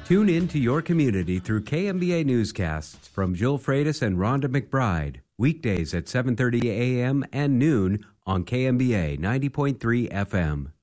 Tune in to your community through KMBA newscasts from Jill Freitas and Rhonda McBride, weekdays at 7:30 a.m. and noon on KMBA 90.3 FM.